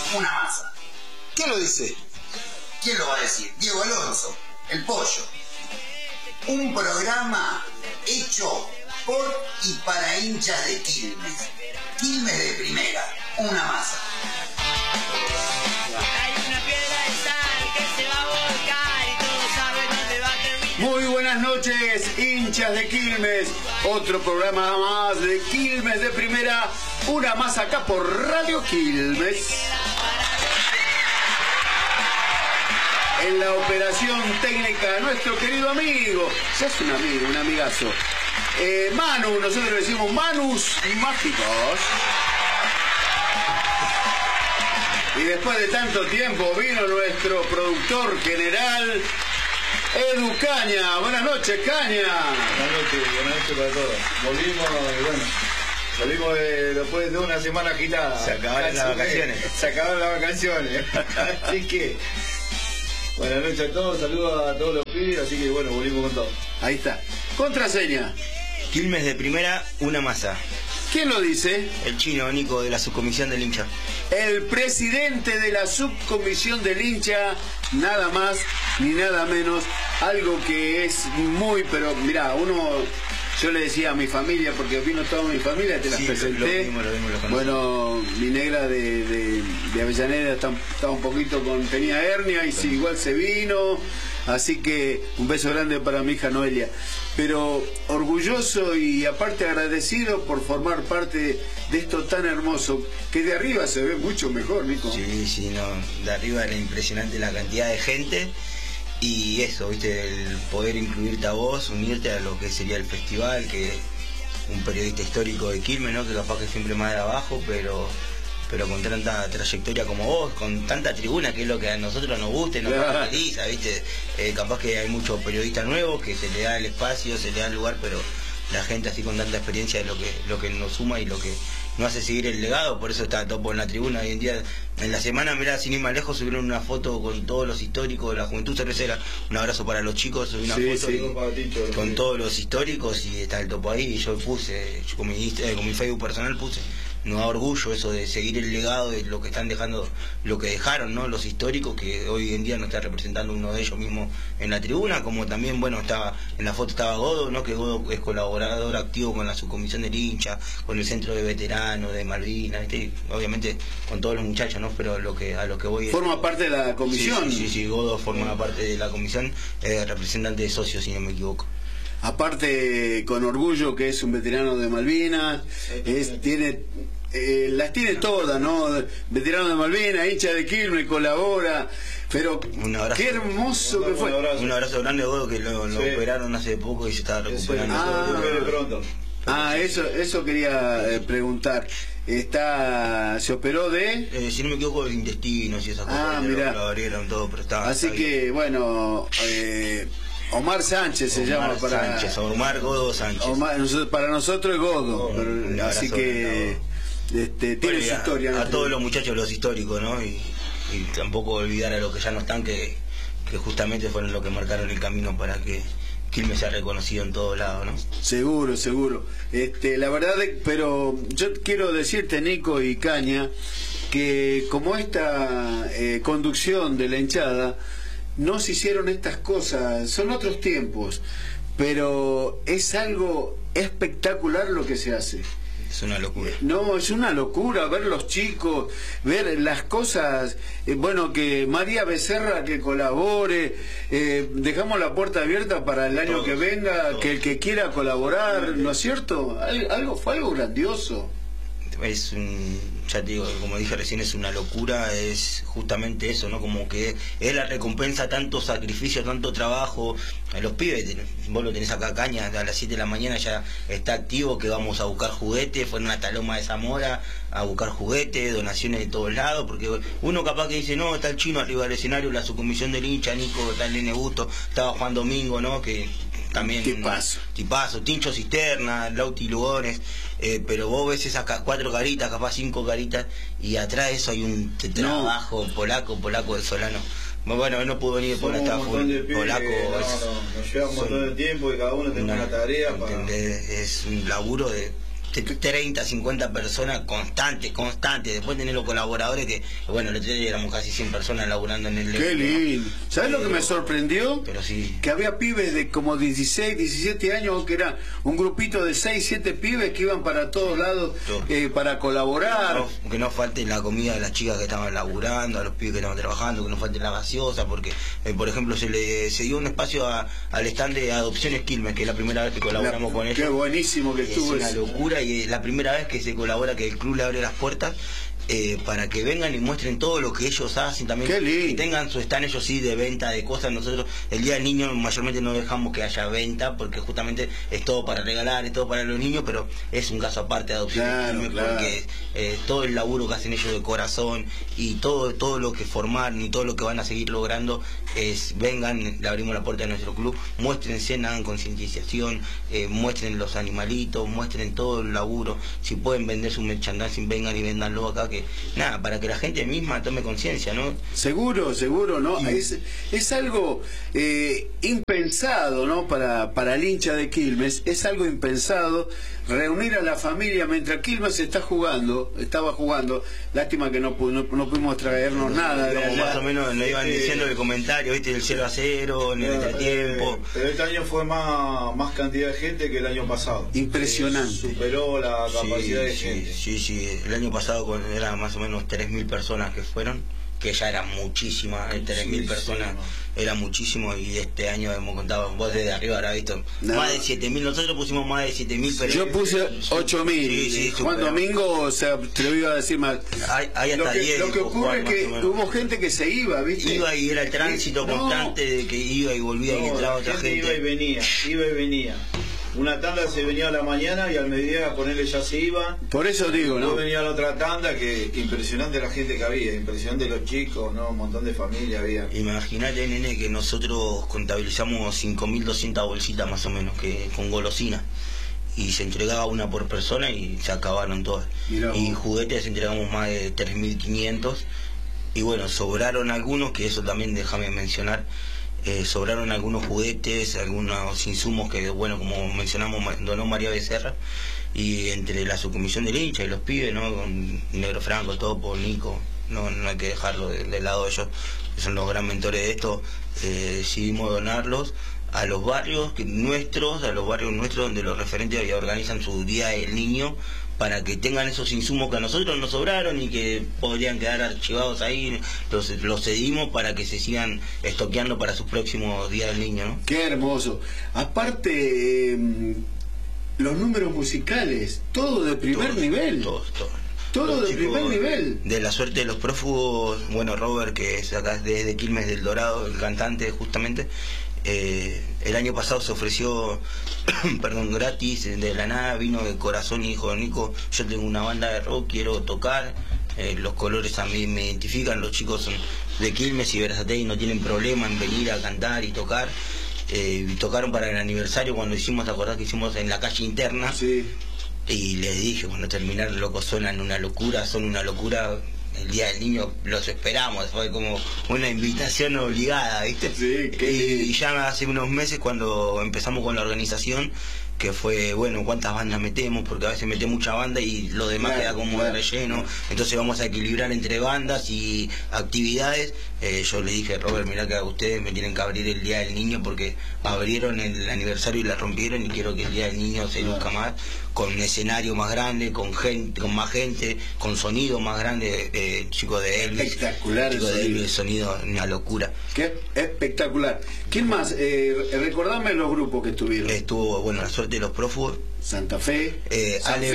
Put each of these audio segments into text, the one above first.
una masa. ¿Quién lo dice? ¿Quién lo va a decir? Diego Alonso, el pollo. Un programa hecho por y para hinchas de Quilmes. Quilmes de primera, una masa. Hay una piedra de sal que se va a volcar y todos saben dónde va a terminar. Muy buenas noches, hinchas de Quilmes. Otro programa más de Quilmes de primera, una más acá por Radio Quilmes. En la operación técnica, nuestro querido amigo, ya es un amigo, un amigazo, Manu, nosotros le decimos Manus Mágicos. Y después de tanto tiempo vino nuestro productor general, Edu Caña. Buenas noches, Caña. Buenas noches para todos. Volvimos después de una semana agitada. Se acabaron las vacaciones. Así que, buenas noches a todos, saludos a todos los pibes, así que bueno, volvimos con todo. Ahí está. Contraseña. Quilmes de primera, una masa. ¿Quién lo dice? El chino Nico de la subcomisión del hincha. El presidente de la subcomisión del hincha, nada más ni nada menos, algo que es muy, pero mirá, yo le decía a mi familia, porque vino toda mi familia, te las presenté. Lo vimos. Bueno, mi negra de Avellaneda estaba un poquito tenía hernia y sí, igual se vino, así que un beso grande para mi hija Noelia. Pero orgulloso y aparte agradecido por formar parte de esto tan hermoso, que de arriba se ve mucho mejor, Nico. Sí, no, de arriba era impresionante la cantidad de gente. Y eso, viste, el poder incluirte a vos, unirte a lo que sería el festival, que un periodista histórico de Quilmes, ¿no? Que capaz que siempre más de abajo, pero con tanta trayectoria como vos, con tanta tribuna, que es lo que a nosotros nos gusta y nos caracteriza, viste. Capaz que hay muchos periodistas nuevos que se le da el espacio, se le da el lugar, pero la gente así con tanta experiencia es lo que nos suma y lo que nos hace seguir el legado. Por eso está Topo en la tribuna hoy en día. En la semana, mirá, sin ir más lejos, subieron una foto con todos los históricos de la Juventud Cervecera. Un abrazo para los chicos, subí una foto con todos los históricos y está el Topo ahí. Y yo puse, con mi Facebook personal puse, nos da orgullo eso de seguir el legado de lo que están dejando, lo que dejaron, ¿no? Los históricos, que hoy en día nos está representando uno de ellos mismos en la tribuna, como también, bueno, en la foto estaba Godo, ¿no? Que Godo es colaborador activo con la subcomisión del hincha, con el centro de veteranos de Malvinas, obviamente con todos los muchachos, ¿no? Pero a lo que voy forma parte de la comisión. Sí, Godo forma parte de la comisión, representante de socios, si no me equivoco. Aparte, con orgullo que es un veterano de Malvinas, las tiene todas, ¿no? Veterano de Malvinas, hincha de Quilmes, colabora, pero qué hermoso que fue. Un abrazo grande a Godo, que lo operaron hace poco y se está recuperando. Eso quería preguntar. Se operó de... si no me equivoco, de intestinos y esas cosas. Mirá. Lo abrieron todo, pero estaba... Así que, bueno... Omar Sánchez se llama para... Omar Godo Sánchez. Para nosotros es Godo, así que tiene su historia. A todos los muchachos, los históricos, ¿no? Y tampoco olvidar a los que ya no están, que justamente fueron los que marcaron el camino para que Quilmes sea reconocido en todos lados, ¿no? Seguro. La verdad, pero yo quiero decirte, Nico y Caña, que como esta conducción de la hinchada, no se hicieron estas cosas, son otros tiempos, pero es algo espectacular lo que se hace. Es una locura. No, es una locura ver los chicos, ver las cosas, que María Becerra que colabore, dejamos la puerta abierta para el año que venga, que el que quiera colaborar, ¿no es cierto? Fue algo grandioso. Ya te digo, como dije recién, es una locura, es justamente eso, ¿no? Como que es la recompensa, tanto sacrificio, tanto trabajo. A los pibes, vos lo tenés acá, Caña, a las 7 de la mañana ya está activo, que vamos a buscar juguetes, fueron a Taloma de Zamora a buscar juguetes, donaciones de todos lados, porque uno capaz que dice, no, está el chino arriba del escenario, la subcomisión del hincha, Nico, está el Nene Busto, estaba Juan Domingo, ¿no? Que también tipazo, Tincho Cisterna, Lauti Lugones, pero vos ves esas 4 caritas, capaz 5 caritas, y atrás de eso hay un trabajo polaco de Solano. Bueno, no pudo venir por esta polaco. Nos lleva un montón de tiempo y cada uno tiene una tarea. Es un laburo de 30, 50 personas constantes. Después tener los colaboradores que, bueno, el otro día éramos casi 100 personas laburando en el... Qué lindo. ¿Sabes lo que me sorprendió? Pero sí. Que había pibes de como 16, 17 años, que era un grupito de 6, 7 pibes que iban para todos lados para colaborar. Que no falte la comida de las chicas que estaban laburando, a los pibes que estaban trabajando, que no falte la gaseosa, porque, por ejemplo, se dio un espacio al stand de Adopciones Quilmes, que es la primera vez que colaboramos con ellos. Qué buenísimo que estuvo. Es una locura y es la primera vez que se colabora, que el club le abre las puertas para que vengan y muestren todo lo que ellos hacen también. Qué lindo. Y tengan su stand ellos sí de venta de cosas. Nosotros el día del niño mayormente no dejamos que haya venta porque justamente es todo para regalar, es todo para los niños, pero es un caso aparte de Adopción. Claro. Porque todo el laburo que hacen ellos de corazón y todo lo que formaron y todo lo que van a seguir logrando es vengan, le abrimos la puerta de nuestro club, muéstrense, hagan concientización, muestren los animalitos, muestren todo el laburo. Si pueden vender su merchandising, vengan y véndanlo acá, que nada, para que la gente misma tome conciencia, ¿no? Seguro, ¿no? Es algo impensado, ¿no? Para el hincha de Quilmes, es algo impensado reunir a la familia mientras Quilmes estaba jugando. Lástima que no pudimos traernos nada de allá. Más o menos nos iban diciendo el comentario, ¿viste? El 0-0, en el entretiempo. Pero este año fue más cantidad de gente que el año pasado. Impresionante. Superó la capacidad de gente. Sí, el año pasado eran más o menos 3.000 personas que fueron, que ya era muchísima, 3.000 personas era muchísimo, y este año hemos contado, vos desde arriba habrás visto, más de 7.000, nosotros pusimos más de 7.000, pero yo puse 8.000, sí, Juan Domingo, o sea, te lo iba a decir más. Hay hasta 10. Lo que ocurre es que hubo gente que se iba, ¿viste? Iba y era el tránsito constante de que iba y volvía y entraba otra gente. Iba y venía. Una tanda se venía a la mañana y al mediodía con él ya se iba. Por eso digo, ¿no? Venía la otra tanda, que impresionante la gente que había, impresionante los chicos, ¿no? Un montón de familia había. Imagínate, nene, que nosotros contabilizamos 5.200 bolsitas más o menos que con golosinas. Y se entregaba una por persona y se acabaron todas. Y juguetes entregamos más de 3.500. Y bueno, sobraron algunos, que eso también déjame mencionar. Sobraron algunos juguetes, algunos insumos que, bueno, como mencionamos, donó María Becerra, y entre la subcomisión del hincha y los pibes, ¿no? Con Negro Franco, Topo, Nico, no hay que dejarlo de lado, ellos que son los gran mentores de esto, decidimos donarlos a los barrios nuestros donde los referentes organizan su Día del Niño, para que tengan esos insumos que a nosotros nos sobraron y que podrían quedar archivados ahí, los cedimos para que se sigan estoqueando para sus próximos Días del Niño, ¿no? Qué hermoso. Aparte, los números musicales, todo de primer nivel. Todo de primer nivel. De la suerte de los prófugos, bueno, Robert, que es acá desde Quilmes del Dorado, el cantante justamente, el año pasado se ofreció gratis, de la nada, vino de corazón y dijo: Nico, yo tengo una banda de rock, quiero tocar, los colores a mí me identifican, los chicos son de Quilmes y Berazategui, no tienen problema en venir a cantar y tocar. Y tocaron para el aniversario cuando hicimos, ¿te acordás que hicimos en la calle interna? Sí. Y les dije, cuando terminaron, locos, son una locura. El Día del Niño los esperamos, fue como una invitación obligada, ¿viste? Sí, y ya hace unos meses, cuando empezamos con la organización, que fue, bueno, cuántas bandas metemos, porque a veces metemos mucha banda y lo demás queda como de relleno, entonces vamos a equilibrar entre bandas y actividades. Yo le dije: Robert, mirá que ustedes me tienen que abrir el Día del Niño, porque abrieron el aniversario y la rompieron, y quiero que el Día del Niño se luzca más, con un escenario más grande, con más gente, con sonido más grande, chico de Elvis. Espectacular. Chico de Elvis, sonido, una locura. Qué espectacular. ¿Quién más? Recordame los grupos que estuvieron. Estuvo, bueno, la suerte de los prófugos, Santa Fe, Ale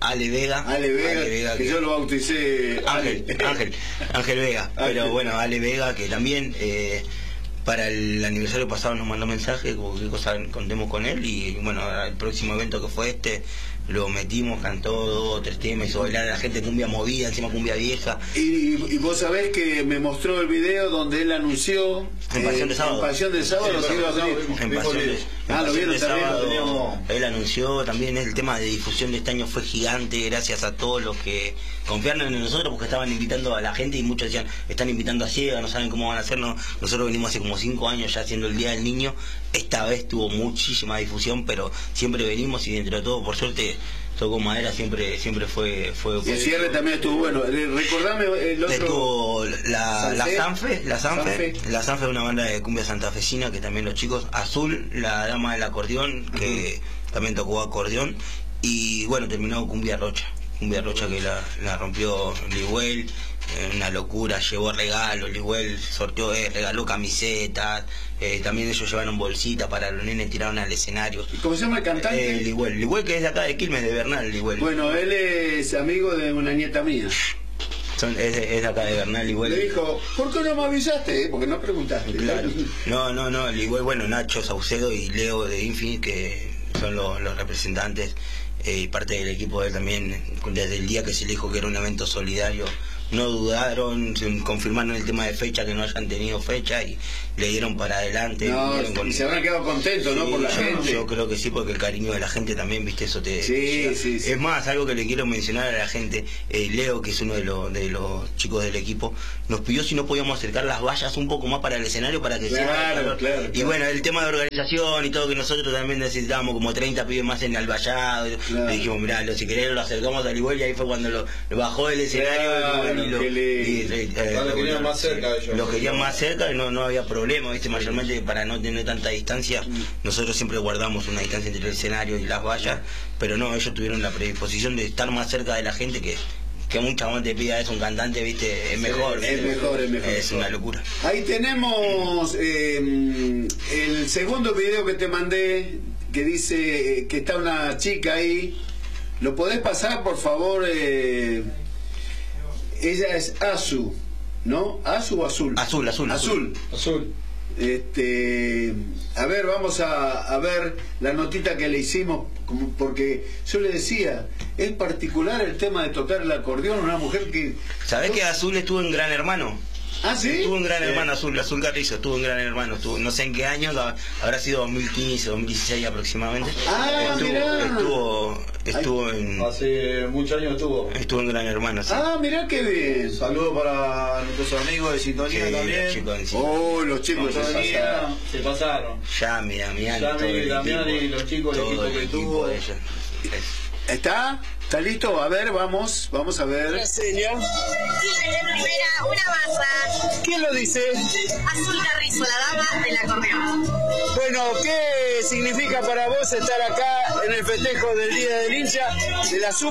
Vega, que yo lo bauticé Ángel Vega, pero bueno, Ale Vega, que también para el aniversario pasado nos mandó mensaje, como qué cosa contemos con él, y bueno, el próximo evento que fue lo metimos, cantó 2 o 3 temas, hizo bailar a la gente cumbia movida, encima cumbia vieja. Y vos sabés que me mostró el video donde él anunció en Pasión de Sábado. En Pasión de Sábado, Sí, lo iba a venir. en Pasión de Sábado, él anunció también. El tema de difusión de este año fue gigante, gracias a todos los que confiaron en nosotros, porque estaban invitando a la gente, y muchos decían: están invitando a ciegas, no saben cómo van a hacernos. Nosotros venimos hace como 5 años ya haciendo el Día del Niño. Esta vez tuvo muchísima difusión, pero siempre venimos, y dentro de todo, por suerte, tocó madera, siempre fue Y el cierre también estuvo bueno. Recordame el otro. Estuvo la Sanfe Sanfe. La Sanfe es una banda de cumbia santafesina que también los chicos, Azul, la dama del acordeón, que también tocó acordeón, y bueno, terminó Cumbia Rocha que la rompió Liguel, una locura, llevó regalos, Liguel sorteó, regaló camisetas, también ellos llevaron bolsitas para los nenes, tiraron al escenario. ¿Cómo se llama el cantante? Liguel, que es de acá de Quilmes, de Bernal, Liguel. Bueno, él es amigo de una nieta mía. Es de acá de Bernal, Liguel. Le dijo, ¿por qué no me avisaste? Porque no preguntaste. Claro. No, Liguel, bueno, Nacho Saucedo y Leo de Infinite, que son los representantes y parte del equipo de él también, desde el día que se le dijo que era un evento solidario, no dudaron, confirmaron el tema de fecha, que no hayan tenido fecha, y le dieron para adelante. No, y se habrán quedado contentos, ¿no? Por la gente. Yo creo que sí, porque el cariño de la gente también, viste, eso te... Sí. Es más, algo que le quiero mencionar a la gente, Leo, que es uno de los chicos del equipo, nos pidió si no podíamos acercar las vallas un poco más para el escenario, para que claro. Y bueno, el tema de organización y todo, que nosotros también necesitábamos como 30 pibes más en el vallado. Claro. Le dijimos, mirá, si querés lo acercamos al igual, y ahí fue cuando lo bajó del escenario. Claro, lo querían más cerca ellos. Lo querían más cerca y no había problema, viste, mayormente para no tener tanta distancia. Nosotros siempre guardamos una distancia entre el escenario y las vallas, pero no, ellos tuvieron la predisposición de estar más cerca de la gente, que un chabón te pida eso, un cantante, viste, es mejor. Es mejor. Es una locura. Ahí tenemos el segundo video que te mandé, que dice que está una chica ahí. ¿Lo podés pasar, por favor? Ella es Azu, ¿no? ¿Azu o Azul? Azul. A ver, vamos a ver la notita que le hicimos, porque yo le decía, es particular el tema de tocar el acordeón, una mujer que... ¿Sabés que Azul estuvo en Gran Hermano? ¿Ah, sí? Estuvo en Gran Hermano, Azul Carrizo, estuvo en Gran Hermano, no sé en qué año, habrá sido 2015, 2016 aproximadamente. Ah, estuvo en... Hace muchos años estuvo en Gran Hermano, sí. Ah, mirá qué bien. Saludos para nuestros amigos de Sintonía también. Los chicos de Sintonía se pasaron. Yami, Damián y los chicos del equipo que tuvo. ¿Está listo? A ver, vamos a ver. Una seña. Una masa. ¿Quién lo dice? Azul Carrizo, la dama del acordeón. Bueno, ¿qué significa para vos estar acá en el festejo del Día del Hincha de la